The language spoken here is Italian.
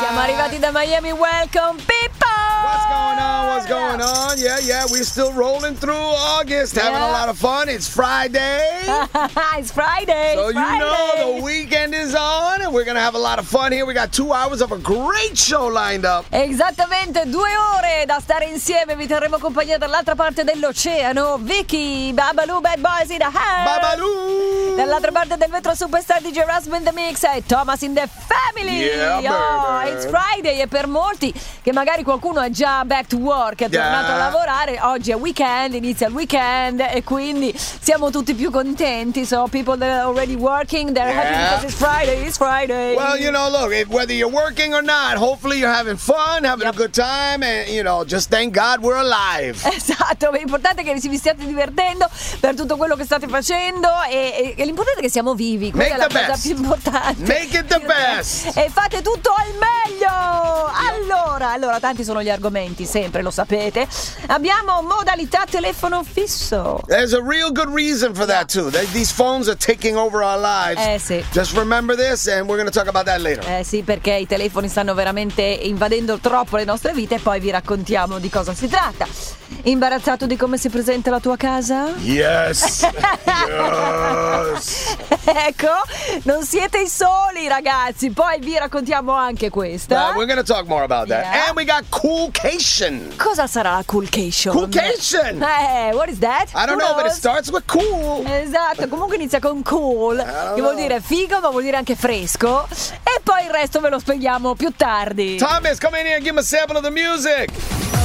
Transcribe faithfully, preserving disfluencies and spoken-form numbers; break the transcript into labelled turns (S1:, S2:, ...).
S1: Siamo arrivati da Miami, welcome people!
S2: What's going on? What's going on? Yeah, yeah, we're still rolling through August, having
S1: Yeah.
S2: a lot of fun. It's Friday.
S1: It's Friday.
S2: So
S1: it's
S2: you
S1: Friday.
S2: know the weekend is on and we're going to have a lot of fun here. We got two hours of a great show lined up.
S1: Esattamente due ore da stare insieme, vi terremo compagnia dall'altra parte dell'oceano. Vicky, Babalu, Bad Boys in the house.
S2: Babalu!
S1: Dall'altra parte del vetro superstar D J Rasmus in the mix e Thomas in the family.
S2: Yeah,
S1: oh,
S2: baby.
S1: it's Friday e per molti che magari qualcuno è già back to work, è
S2: Yeah.
S1: tornato a lavorare, oggi è weekend, inizia il weekend e quindi siamo tutti più contenti. So people that are already working, they're happy
S2: Yeah.
S1: because it's Friday, it's Friday.
S2: Well, you know, look, if, whether you're working or not, hopefully you're having fun, having
S1: Yep.
S2: a good time, and, you know, just thank God we're alive.
S1: Esatto, è importante che vi stiate divertendo per tutto quello che state facendo e, e- e l'importante è che siamo vivi, quella
S2: Make
S1: è la
S2: the
S1: cosa
S2: best.
S1: più importante.
S2: Make it the best.
S1: E fate tutto al meglio. Allora, allora tanti sono gli argomenti, sempre lo sapete. Abbiamo modalità telefono fisso.
S2: There's a real good reason for that, too. They- These phones are taking over our lives.
S1: Eh sì.
S2: Just remember this, and we're going to talk about that later.
S1: Eh sì, perché i telefoni stanno veramente invadendo troppo le nostre vite e poi vi raccontiamo di cosa si tratta. Imbarazzato di come si presenta la tua casa?
S2: Yes. Yes.
S1: Ecco, non siete i soli ragazzi, poi vi raccontiamo anche questa.
S2: Uh, we're going to talk more about that.
S1: Yeah.
S2: And we got Coolcation.
S1: Cosa sarà la coolcation?
S2: Coolcation.
S1: Eh, what is that?
S2: I don't
S1: Who
S2: know, but it
S1: knows?
S2: starts with cool.
S1: Esatto, comunque inizia con cool,
S2: don't
S1: che vuol
S2: know.
S1: dire figo, ma vuol dire anche fresco. E poi il resto ve lo spieghiamo più tardi.
S2: Thomas, come in here and give him a sample of the music.